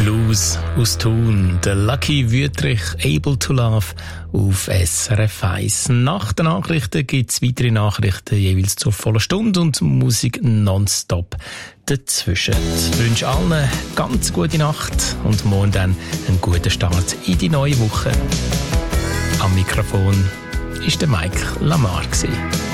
Blues aus Thun, der Lucky Wüthrich, Able to Love auf SRF 1. Nach den Nachrichten gibt es weitere Nachrichten, jeweils zur vollen Stunde und Musik nonstop dazwischen. Ich wünsche allen eine ganz gute Nacht und morgen dann einen guten Start in die neue Woche. Am Mikrofon war der Mike Lamar.